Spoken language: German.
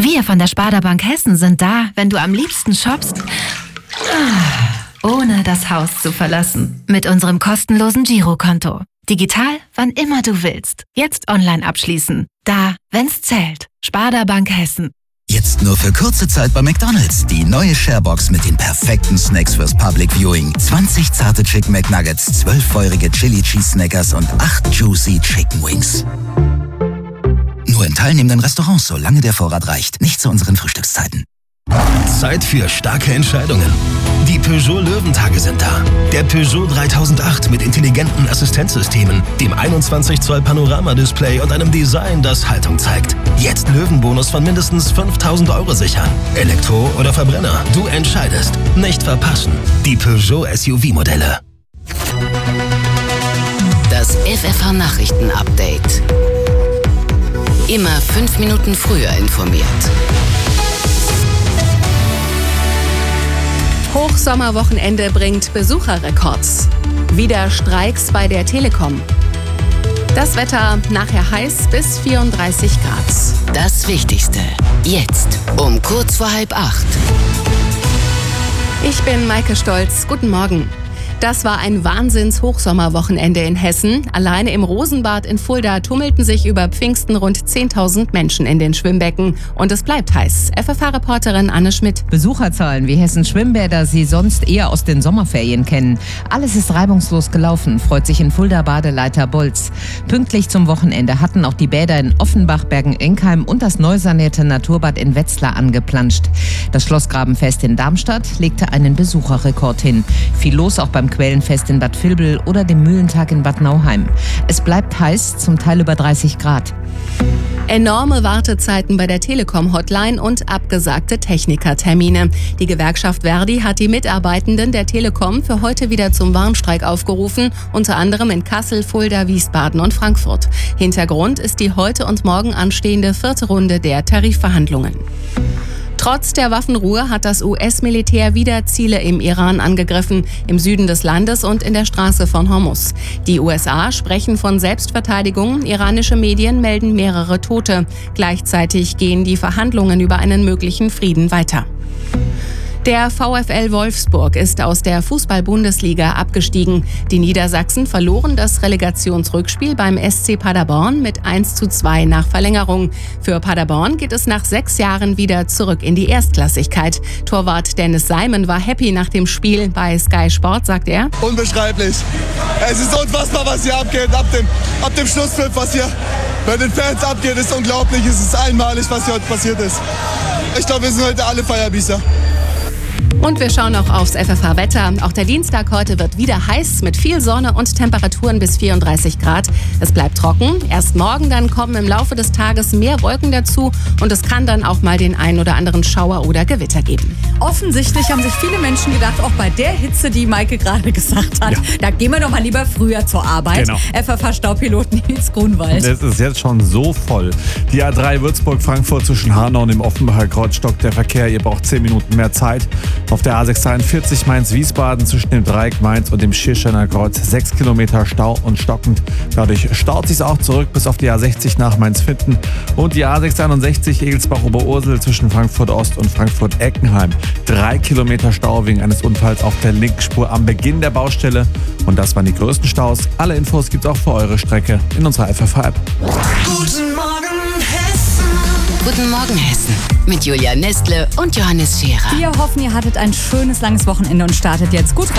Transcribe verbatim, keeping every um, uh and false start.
Wir von der Sparda Bank Hessen sind da, wenn du am liebsten shoppst, ohne das Haus zu verlassen. Mit unserem kostenlosen Girokonto. Digital, wann immer du willst. Jetzt online abschließen. Da, wenn's zählt. Sparda Bank Hessen. Jetzt nur für kurze Zeit bei McDonald's. Die neue Sharebox mit den perfekten Snacks fürs Public Viewing. zwanzig zarte Chicken McNuggets, zwölf feurige Chili Cheese Snackers und acht Juicy Chicken Wings. Nur in teilnehmenden Restaurants, solange der Vorrat reicht. Nicht zu unseren Frühstückszeiten. Zeit für starke Entscheidungen. Die Peugeot Löwentage sind da. Der Peugeot dreitausendacht mit intelligenten Assistenzsystemen, dem einundzwanzig Zoll Panorama-Display und einem Design, das Haltung zeigt. Jetzt Löwenbonus von mindestens fünftausend Euro sichern. Elektro oder Verbrenner, du entscheidest. Nicht verpassen. Die Peugeot S U V-Modelle. Das F F H-Nachrichten-Update. Immer fünf Minuten früher informiert. Hochsommerwochenende bringt Besucherrekords. Wieder Streiks bei der Telekom. Das Wetter nachher heiß bis vierunddreißig Grad. Das Wichtigste jetzt um kurz vor halb acht. Ich bin Maike Stolz. Guten Morgen. Das war ein Wahnsinns-Hochsommerwochenende in Hessen. Alleine im Rosenbad in Fulda tummelten sich über Pfingsten rund zehntausend Menschen in den Schwimmbecken. Und es bleibt heiß. F F H-Reporterin Anne Schmidt. Besucherzahlen wie Hessens Schwimmbäder sie sonst eher aus den Sommerferien kennen. Alles ist reibungslos gelaufen, freut sich in Fulda Badeleiter Bolz. Pünktlich zum Wochenende hatten auch die Bäder in Offenbach, Bergen-Enkheim und das neu sanierte Naturbad in Wetzlar angeplanscht. Das Schlossgrabenfest in Darmstadt legte einen Besucherrekord hin. Viel los auch beim Quellenfest in Bad Vilbel oder dem Mühlentag in Bad Nauheim. Es bleibt heiß, zum Teil über dreißig Grad. Enorme Wartezeiten bei der Telekom-Hotline und abgesagte Technikertermine. Die Gewerkschaft Verdi hat die Mitarbeitenden der Telekom für heute wieder zum Warnstreik aufgerufen, unter anderem in Kassel, Fulda, Wiesbaden und Frankfurt. Hintergrund ist die heute und morgen anstehende vierte Runde der Tarifverhandlungen. Trotz der Waffenruhe hat das U S-Militär wieder Ziele im Iran angegriffen, im Süden des Landes und in der Straße von Hormuz. Die U S A sprechen von Selbstverteidigung, iranische Medien melden mehrere Tote. Gleichzeitig gehen die Verhandlungen über einen möglichen Frieden weiter. Der VfL Wolfsburg ist aus der Fußball-Bundesliga abgestiegen. Die Niedersachsen verloren das Relegationsrückspiel beim S C Paderborn mit eins zu zwei nach Verlängerung. Für Paderborn geht es nach sechs Jahren wieder zurück in die Erstklassigkeit. Torwart Dennis Seimen war happy nach dem Spiel. Bei Sky Sport sagt er: Unbeschreiblich. Es ist unfassbar, was hier abgeht. Ab dem, ab dem Schlusspfiff, was hier bei den Fans abgeht, ist unglaublich. Es ist einmalig, was hier heute passiert ist. Ich glaube, wir sind heute alle Feierbiecher. Und wir schauen noch aufs F F H-Wetter. Auch der Dienstag heute wird wieder heiß mit viel Sonne und Temperaturen bis vierunddreißig Grad. Es bleibt trocken. Erst morgen dann kommen im Laufe des Tages mehr Wolken dazu und es kann dann auch mal den einen oder anderen Schauer oder Gewitter geben. Offensichtlich haben sich viele Menschen gedacht, auch bei der Hitze, die Maike gerade gesagt hat, ja, da gehen wir doch mal lieber früher zur Arbeit. Genau. F F H-Staupilot Nils Grunwald. Es ist jetzt schon so voll. Die A drei Würzburg-Frankfurt zwischen Hanau und dem Offenbacher Kreuz stockt der Verkehr. Ihr braucht zehn Minuten mehr Zeit. Auf der A sechshundertdreiundvierzig Mainz-Wiesbaden zwischen dem Dreieck Mainz und dem Schirrscheiner Kreuz sechs Kilometer Stau und stockend. Dadurch staut sich auch zurück bis auf die A sechzig nach Mainz-Fitten und die A sechshunderteinundsechzig Egelsbach-Oberursel zwischen Frankfurt-Ost und Frankfurt-Eckenheim. Drei Kilometer Stau wegen eines Unfalls auf der Linksspur am Beginn der Baustelle. Und das waren die größten Staus. Alle Infos gibt's auch für eure Strecke in unserer F F H-App. Guten Morgen Hessen. Guten Morgen Hessen. Mit Julia Nestle und Johannes Scherer. Wir hoffen, ihr hattet ein schönes, langes Wochenende und startet jetzt gut rein.